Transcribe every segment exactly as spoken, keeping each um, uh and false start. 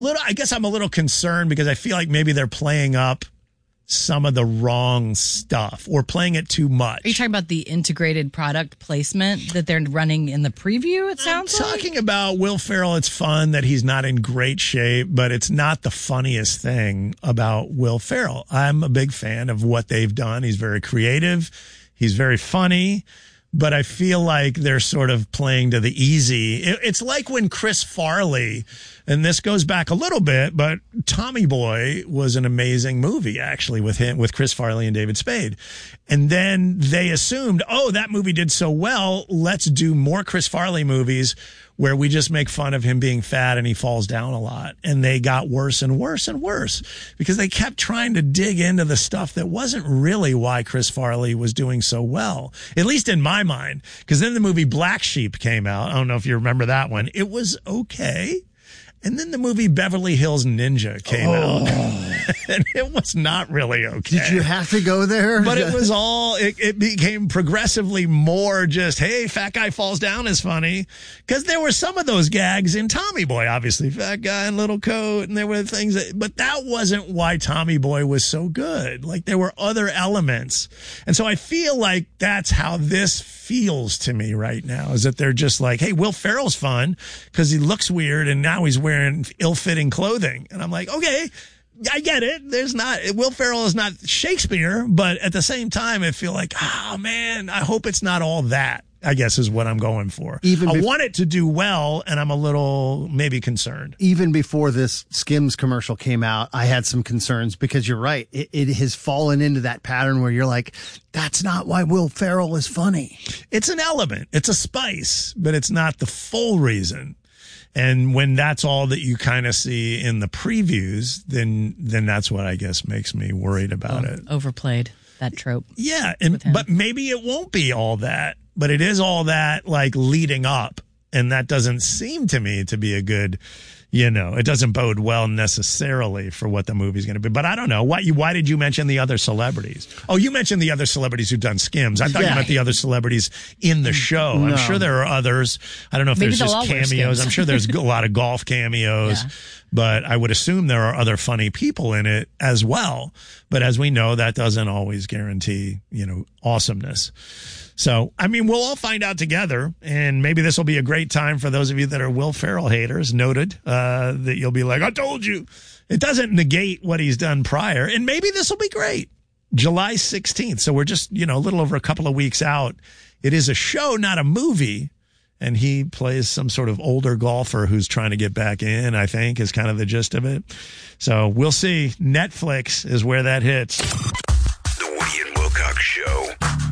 Little, I guess I'm a little concerned because I feel like maybe they're playing up some of the wrong stuff or playing it too much. Are you talking about the integrated product placement that they're running in the preview, it sounds I'm like? talking about Will Ferrell. It's fun that he's not in great shape, but it's not the funniest thing about Will Ferrell. I'm a big fan of what they've done. He's very creative. He's very funny. But I feel like they're sort of playing to the easy. It, it's like when Chris Farley, and this goes back a little bit, but Tommy Boy was an amazing movie, actually, with him, with Chris Farley and David Spade. And then they assumed, oh, that movie did so well, let's do more Chris Farley movies where we just make fun of him being fat and he falls down a lot. And they got worse and worse and worse because they kept trying to dig into the stuff that wasn't really why Chris Farley was doing so well, at least in my mind. Because then the movie Black Sheep came out. I don't know if you remember that one. It was okay. And then the movie Beverly Hills Ninja came oh. out, and it was not really okay. Did you have to go there? But it was all, it, it became progressively more just, hey, fat guy falls down is funny. Because there were some of those gags in Tommy Boy, obviously. Fat guy in little coat, and there were things that, but that wasn't why Tommy Boy was so good. Like, there were other elements. And so I feel like that's how this feels to me right now, is that they're just like, hey, Will Ferrell's fun because he looks weird, and now he's wearing ill-fitting clothing. And I'm like, okay, I get it. There's not, Will Ferrell is not Shakespeare, but at the same time, I feel like, oh man, I hope it's not all that, I guess is what I'm going for. Even I bef- want it to do well, and I'm a little maybe concerned. Even before this Skims commercial came out, I had some concerns because you're right. It, it has fallen into that pattern where you're like, that's not why Will Ferrell is funny. It's an element. It's a spice, but it's not the full reason. And when that's all that you kind of see in the previews, then then that's what I guess makes me worried about well, it. Overplayed, that trope. Yeah, and but maybe it won't be all that, but it is all that, like, leading up. And that doesn't seem to me to be a good, you know, it doesn't bode well necessarily for what the movie's going to be. But I don't know. Why you? Why did you mention the other celebrities? Oh, you mentioned the other celebrities who've done Skims. I thought Yeah. you meant the other celebrities in the show. No. I'm sure there are others. I don't know if Maybe there's they'll just all wear cameos. Skims. I'm sure there's a lot of golf cameos. Yeah. But I would assume there are other funny people in it as well. But as we know, that doesn't always guarantee, you know, awesomeness. So, I mean, we'll all find out together, and maybe this will be a great time for those of you that are Will Ferrell haters, noted, uh, that you'll be like, I told you. It doesn't negate what he's done prior, and maybe this will be great. July sixteenth, so we're just, you know, a little over a couple of weeks out. It is a show, not a movie, and he plays some sort of older golfer who's trying to get back in, I think, is kind of the gist of it. So we'll see. Netflix is where that hits. The Woody and Wilcox Show.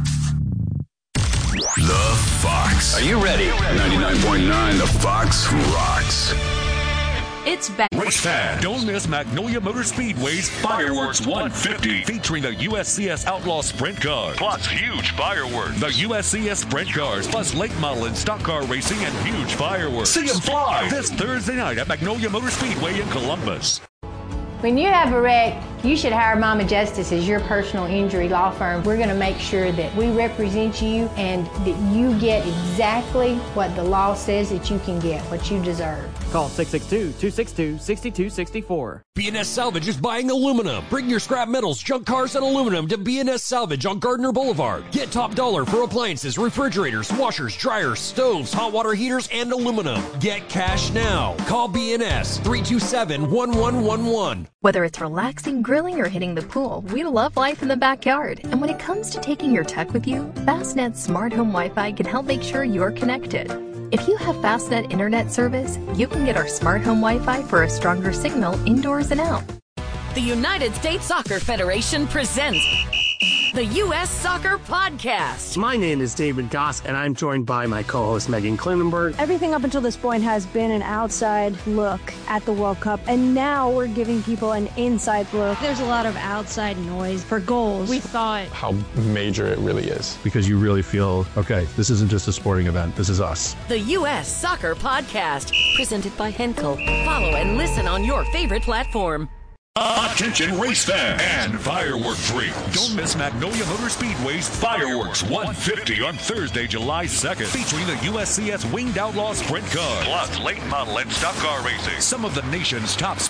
The Fox. Are you ready? ninety-nine point nine The Fox rocks. It's back. Race fan, don't miss Magnolia Motor Speedway's Fireworks one fifty, featuring the U S C S Outlaw Sprint Cars, plus huge fireworks. The U S C S Sprint Cars, plus late model and stock car racing and huge fireworks. See them fly this Thursday night at Magnolia Motor Speedway in Columbus. When you have a wreck, you should hire Mama Justice as your personal injury law firm. We're going to make sure that we represent you and that you get exactly what the law says that you can get, what you deserve. Call six six two, two six two, six two six four. B and S Salvage is buying aluminum. Bring your scrap metals, junk cars, and aluminum to B and S Salvage on Gardner Boulevard. Get top dollar for appliances, refrigerators, washers, dryers, stoves, hot water heaters, and aluminum. Get cash now. Call B and S three two seven, one one one one. Whether it's relaxing, grilling, or hitting the pool, we love life in the backyard. And when it comes to taking your tech with you, Fastnet's Smart Home Wi-Fi can help make sure you're connected. If you have Fastnet internet service, you can get our Smart Home Wi-Fi for a stronger signal indoors and out. The United States Soccer Federation presents the U S Soccer Podcast. My name is David Goss, and I'm joined by my co-host Megan Klinenberg. Everything up until this point has been an outside look at the World Cup, and now we're giving people an inside look. There's a lot of outside noise for goals. We thought how major it really is. Because you really feel, okay, this isn't just a sporting event, this is us. The U S Soccer Podcast, presented by Henkel. Follow and listen on your favorite platform. Attention race fans and fireworks freaks. Don't miss Magnolia Motor Speedway's Fireworks one fifty on Thursday, July second, featuring the U S C S Winged Outlaw Sprint Car, plus late model and stock car racing. Some of the nation's top